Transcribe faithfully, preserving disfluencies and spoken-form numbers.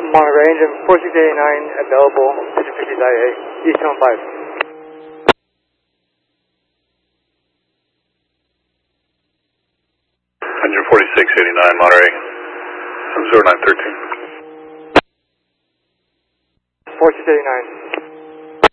Monterey engine four six eight nine available, pigeon fifty I A, East seven five. Engine forty-six eighty-nine Monterey, zero nine thirteen. four six eight nine.